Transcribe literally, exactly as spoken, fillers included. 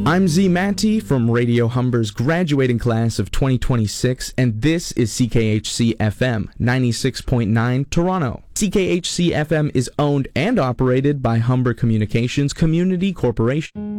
I'm Z Matty from Radio Humber's graduating class of twenty twenty-six, and this is C K H C F M ninety-six point nine Toronto. C K H C F M is owned and operated by Humber Communications Community Corporation.